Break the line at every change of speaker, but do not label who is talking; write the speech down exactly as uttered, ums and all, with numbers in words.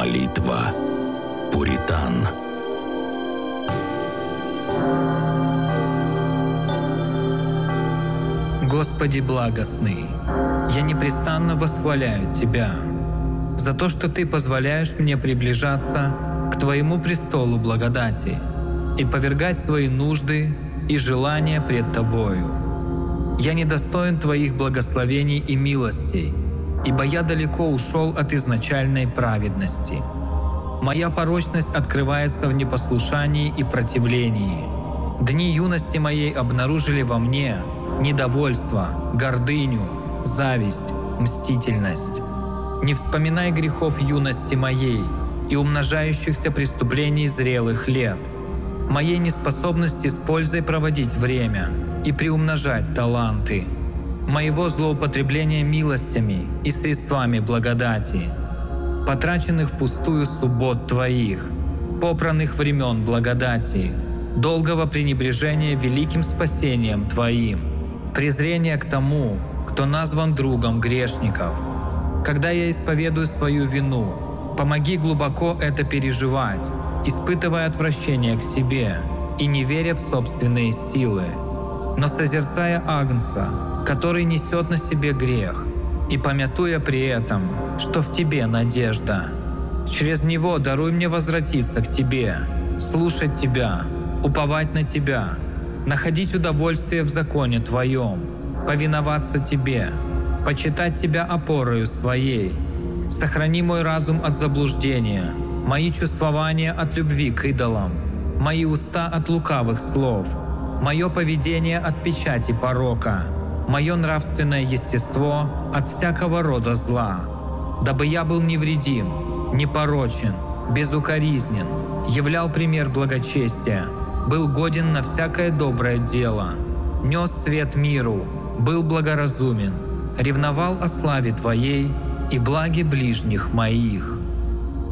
Молитва пуритан.
Господи благостный, я непрестанно восхваляю Тебя за то, что Ты позволяешь мне приближаться к Твоему престолу благодати и повергать свои нужды и желания пред Тобою. Я недостоин Твоих благословений и милостей, ибо я далеко ушел от изначальной праведности. Моя порочность открывается в непослушании и противлении. Дни юности моей обнаружили во мне недовольство, гордыню, зависть, мстительность. Не вспоминай грехов юности моей и умножающихся преступлений зрелых лет, моей неспособности с пользой проводить время и приумножать таланты, моего злоупотребления милостями и средствами благодати, потраченных впустую суббот Твоих, попранных времен благодати, долгого пренебрежения великим спасением Твоим, презрение к тому, кто назван другом грешников. Когда я исповедую свою вину, помоги глубоко это переживать, испытывая отвращение к себе и не веря в собственные силы, но созерцая Агнца, который несет на себе грех, и помятуя при этом, что в Тебе надежда. Через Него даруй мне возвратиться к Тебе, слушать Тебя, уповать на Тебя, находить удовольствие в законе Твоем, повиноваться Тебе, почитать Тебя опорою своей. Сохрани мой разум от заблуждения, мои чувствования от любви к идолам, мои уста от лукавых слов, мое поведение от печати порока, мое нравственное естество от всякого рода зла, дабы я был невредим, непорочен, безукоризнен, являл пример благочестия, был годен на всякое доброе дело, нес свет миру, был благоразумен, ревновал о славе Твоей и благе ближних моих.